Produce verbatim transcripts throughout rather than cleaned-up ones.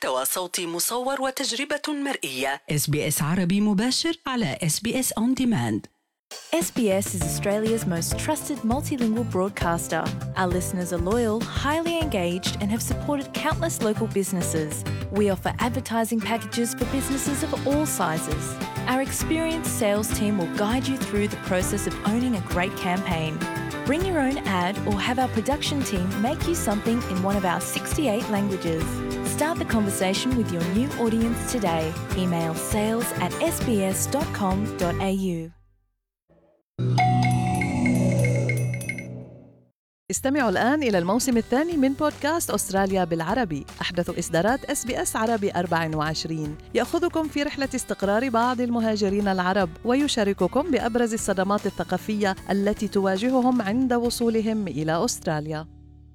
محتوى صوتي مصور وتجربة مرئية. إس بي إس عربي مباشر على إس بي إس On Demand. S B S is Australia's most trusted multilingual broadcaster. Our listeners are loyal, highly engaged, and have supported countless local businesses. We offer advertising packages for businesses of all sizes. Our experienced sales team will guide you through the process of owning a great campaign. Bring your own ad or have our production team make you something in one of our sixty-eight languages. Start the conversation with your new audience today. Email sales at s b s dot com dot a u. استمعوا الآن إلى الموسم الثاني من بودكاست أستراليا بالعربي، أحدث إصدارات إس بي إس عربي أربعة وعشرين، يأخذكم في رحلة استقرار بعض المهاجرين العرب ويشارككم بأبرز الصدمات الثقافية التي تواجههم عند وصولهم إلى أستراليا.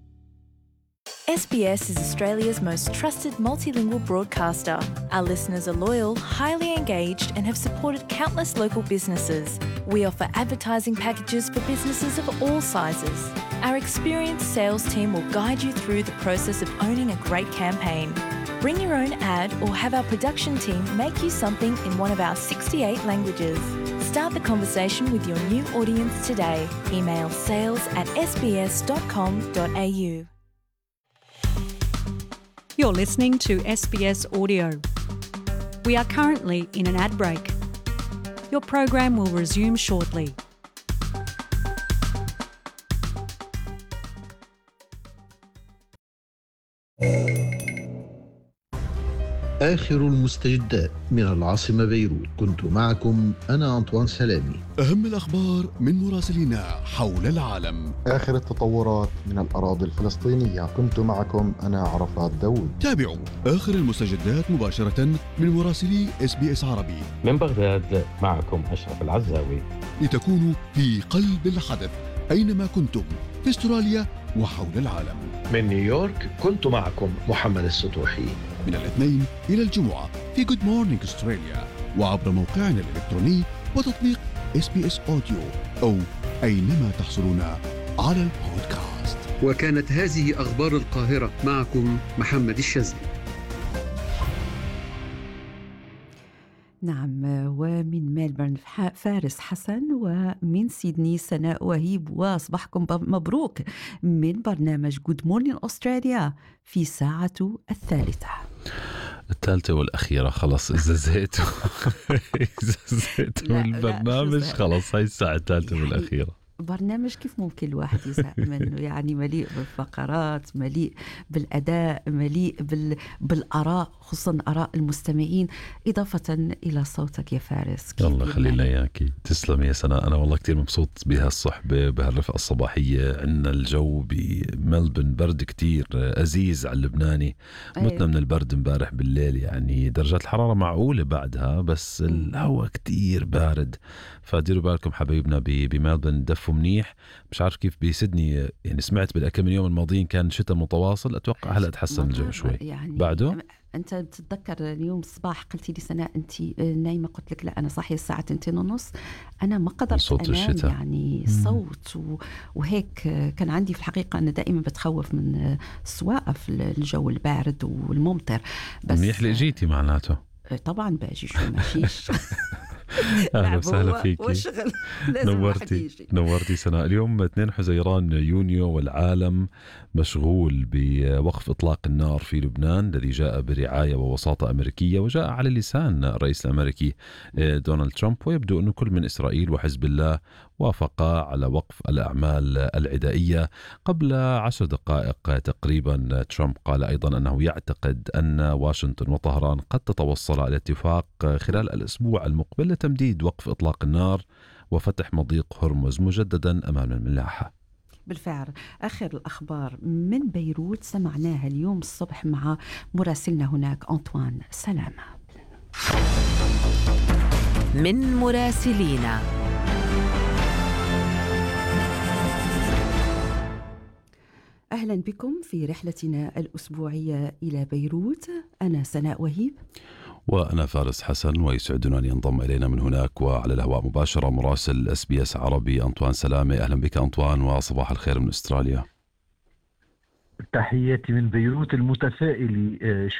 S B S is Australia's most trusted multilingual broadcaster. Our listeners are loyal, highly engaged, and have supported countless local businesses. We offer advertising packages for businesses of all sizes. Our experienced sales team will guide you through the process of owning a great campaign. Bring your own ad or have our production team make you something in one of our sixty-eight languages. Start the conversation with your new audience today. Email sales at s b s dot com dot a u. You're listening to S B S Audio. We are currently in an ad break. Your program will resume shortly. آخر المستجدات من العاصمة بيروت. كنت معكم أنا أنطوان سلامي. أهم الأخبار من مراسلينا حول العالم. آخر التطورات من الأراضي الفلسطينية. كنت معكم أنا عرفات داود. تابعوا آخر المستجدات مباشرة من مراسلي إس بي إس عربي. من بغداد معكم أشرف العزاوي. لتكونوا في قلب الحدث أينما كنتم في أستراليا وحول العالم. من نيويورك كنت معكم محمد السطوحي. من الاثنين إلى الجمعة في Good Morning Australia وعبر موقعنا الإلكتروني وتطبيق إس بي إس Audio أو أينما تحصلون على البودكاست. وكانت هذه أخبار القاهرة، معكم محمد الشاذلي. نعم، ومن ميلبورن فارس حسن، ومن سيدني سناء وهيب، وأصبحكم مبروك من برنامج Good Morning Australia في ساعته الثالثة الثالثة والأخيرة. خلص إذا زهقتوا إذا زهقتوا من البرنامج خلص هاي الساعة الثالثة والأخيرة. برنامج كيف ممكن الواحد يزهق منه؟ يعني مليء بالفقرات، مليء بالأداء، مليء بال... بالآراء، خصوصا آراء المستمعين، إضافة إلى صوتك يا فارس. الله خلينا إياكي. تسلم يا سناء. أنا والله كتير مبسوط بهالصحبة، بهالرفقة الصباحية. عنا الجو بملبن برد كتير أزيز على اللبناني. متنا أيوة. من البرد مبارح بالليل، يعني درجات الحرارة معقولة بعدها، بس الهواء كتير بارد. فديروا بالكم حبايبنا بملبن، دفوا منيح. مش عارف كيف بسيدني، يعني سمعت بالكم يوم الماضيين كان شتاء متواصل. أتوقع هلأ تحسن الجو شوي يعني بعده. أنت بتتذكر اليوم الصباح قلتي لي سناء أنت نايمة، قلت لك لا أنا صاحية الساعة تنتين ونص. أنا ما قدرت أنام الشتاء. يعني صوت و... وهيك كان عندي في الحقيقة. أنا دائما بتخوف من السواقة في الجو البارد والممطر. بس منيح اللي جيتي معناته. طبعا باجي شو ماشيش. أهلا وسهلا فيكي. نورتي نورتي سناء. اليوم اثنين حزيران يونيو، والعالم مشغول بوقف إطلاق النار في لبنان الذي جاء برعاية ووساطة أمريكية، وجاء على لسان الرئيس الأمريكي دونالد ترامب. ويبدو أنه كل من إسرائيل وحزب الله وافقا على وقف الأعمال العدائية. قبل عشر دقائق تقريبا ترامب قال أيضا أنه يعتقد أن واشنطن وطهران قد تتوصل إلى اتفاق خلال الأسبوع المقبل لتمديد وقف إطلاق النار وفتح مضيق هرمز مجددا أمام الملاحة. بالفعل آخر الأخبار من بيروت سمعناها اليوم الصبح مع مراسلنا هناك أنطوان سلامة. من مراسلينا. أهلا بكم في رحلتنا الأسبوعية إلى بيروت. أنا سناء وهيب وأنا فارس حسن، ويسعدنا أن ينضم إلينا من هناك وعلى الهواء مباشرة مراسل إس بي إس عربي أنطوان سلامة. أهلا بك أنطوان، وصباح الخير من أستراليا. تحياتي من بيروت المتفائل